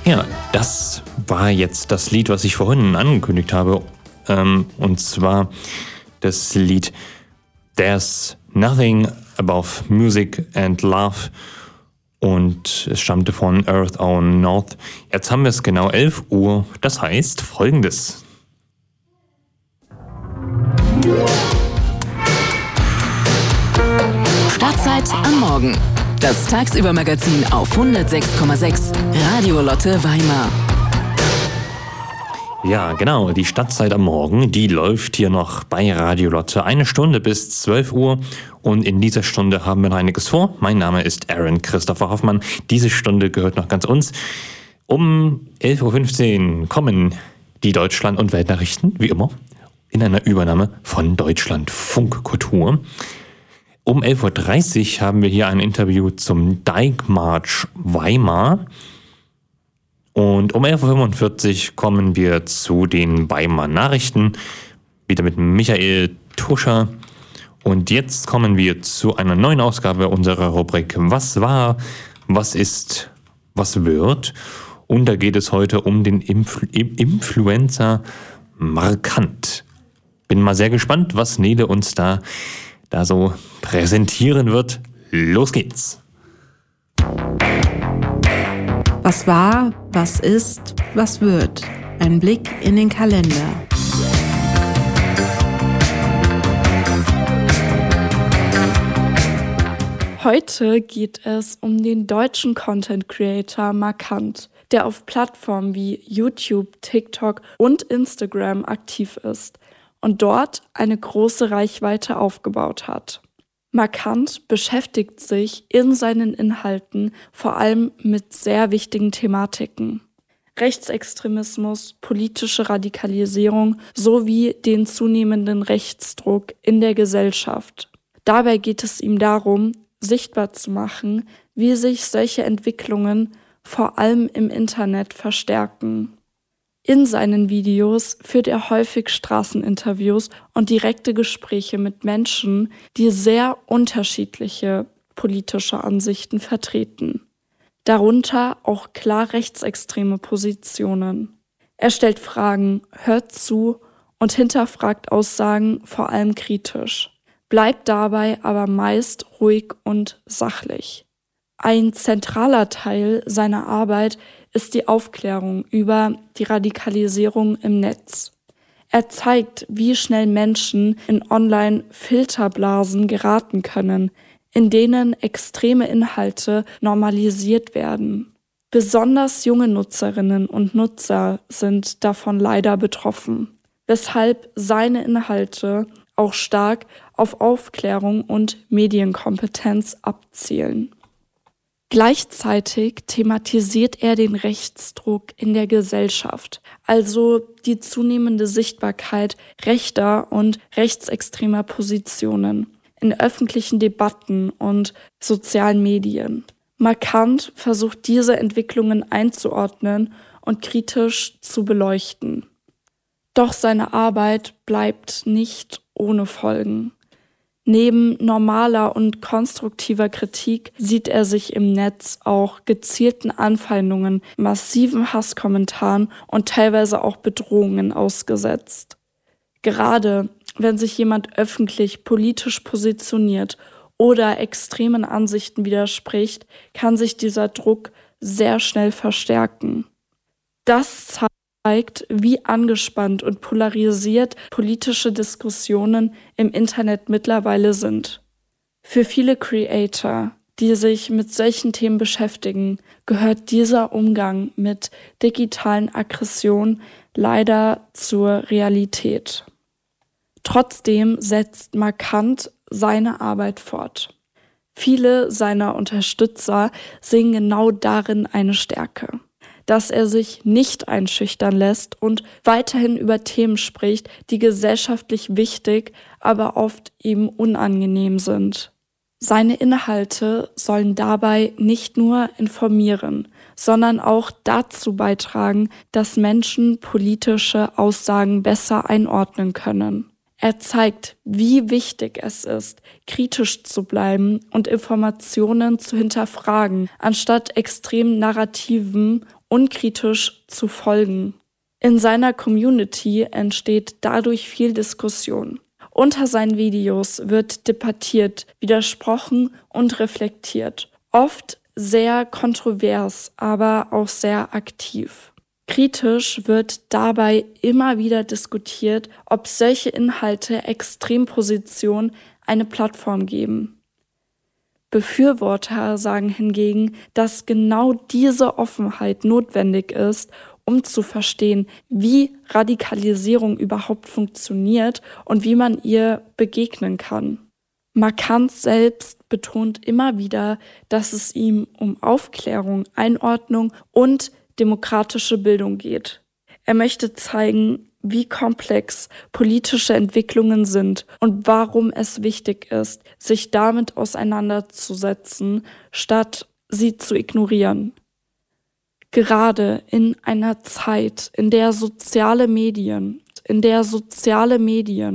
Ja, das war jetzt das Lied, was ich vorhin angekündigt habe. Und zwar das Lied There's Nothing Above Music and Love. Und es stammte von Earth on North. Jetzt haben wir es genau 11 Uhr. Das heißt Folgendes. Stadtzeit am Morgen. Das Tagsübermagazin auf 106,6 Radio Lotte Weimar. Ja, genau, die Stadtzeit am Morgen, die läuft hier noch bei Radio Lotte. 1 Stunde bis 12 Uhr und in dieser Stunde haben wir noch einiges vor. Mein Name ist Aaron Christopher Hoffmann. Diese Stunde gehört noch ganz uns. Um 11.15 Uhr kommen die Deutschland- und Weltnachrichten, wie immer, in einer Übernahme von Deutschlandfunk-Kultur. Um 11.30 Uhr haben wir hier ein Interview zum Dijkmarsch Weimar. Und um 11.45 Uhr kommen wir zu den Weimar Nachrichten, wieder mit Michael Tuscher. Und jetzt kommen wir zu einer neuen Ausgabe unserer Rubrik Was war, was ist, was wird. Und da geht es heute um den Influencer Markant. Bin mal sehr gespannt, was Nele uns da so präsentieren wird. Los geht's! Was war, was ist, was wird? Ein Blick in den Kalender. Heute geht es um den deutschen Content Creator Markant, der auf Plattformen wie YouTube, TikTok und Instagram aktiv ist und dort eine große Reichweite aufgebaut hat. Markant beschäftigt sich in seinen Inhalten vor allem mit sehr wichtigen Thematiken. Rechtsextremismus, politische Radikalisierung sowie den zunehmenden Rechtsdruck in der Gesellschaft. Dabei geht es ihm darum, sichtbar zu machen, wie sich solche Entwicklungen vor allem im Internet verstärken. In seinen Videos führt er häufig Straßeninterviews und direkte Gespräche mit Menschen, die sehr unterschiedliche politische Ansichten vertreten. Darunter auch klar rechtsextreme Positionen. Er stellt Fragen, hört zu und hinterfragt Aussagen vor allem kritisch, bleibt dabei aber meist ruhig und sachlich. Ein zentraler Teil seiner Arbeit ist die Aufklärung über die Radikalisierung im Netz. Er zeigt, wie schnell Menschen in Online-Filterblasen geraten können, in denen extreme Inhalte normalisiert werden. Besonders junge Nutzerinnen und Nutzer sind davon leider betroffen, weshalb seine Inhalte auch stark auf Aufklärung und Medienkompetenz abzielen. Gleichzeitig thematisiert er den Rechtsdruck in der Gesellschaft, also die zunehmende Sichtbarkeit rechter und rechtsextremer Positionen in öffentlichen Debatten und sozialen Medien. Markant versucht diese Entwicklungen einzuordnen und kritisch zu beleuchten. Doch seine Arbeit bleibt nicht ohne Folgen. Neben normaler und konstruktiver Kritik sieht er sich im Netz auch gezielten Anfeindungen, massiven Hasskommentaren und teilweise auch Bedrohungen ausgesetzt. Gerade wenn sich jemand öffentlich politisch positioniert oder extremen Ansichten widerspricht, kann sich dieser Druck sehr schnell verstärken. Das zeigt, wie angespannt und polarisiert politische Diskussionen im Internet mittlerweile sind. Für viele Creator, die sich mit solchen Themen beschäftigen, gehört dieser Umgang mit digitalen Aggressionen leider zur Realität. Trotzdem setzt Markant seine Arbeit fort. Viele seiner Unterstützer sehen genau darin eine Stärke, dass er sich nicht einschüchtern lässt und weiterhin über Themen spricht, die gesellschaftlich wichtig, aber oft ihm unangenehm sind. Seine Inhalte sollen dabei nicht nur informieren, sondern auch dazu beitragen, dass Menschen politische Aussagen besser einordnen können. Er zeigt, wie wichtig es ist, kritisch zu bleiben und Informationen zu hinterfragen, anstatt extremen Narrativen unkritisch zu folgen. In seiner Community entsteht dadurch viel Diskussion. Unter seinen Videos wird debattiert, widersprochen und reflektiert. Oft sehr kontrovers, aber auch sehr aktiv. Kritisch wird dabei immer wieder diskutiert, ob solche Inhalte Extrempositionen eine Plattform geben. Befürworter sagen hingegen, dass genau diese Offenheit notwendig ist, um zu verstehen, wie Radikalisierung überhaupt funktioniert und wie man ihr begegnen kann. Markant selbst betont immer wieder, dass es ihm um Aufklärung, Einordnung und demokratische Bildung geht. Er möchte zeigen, wie komplex politische Entwicklungen sind und warum es wichtig ist, sich damit auseinanderzusetzen, statt sie zu ignorieren. Gerade in einer Zeit, in der soziale Medien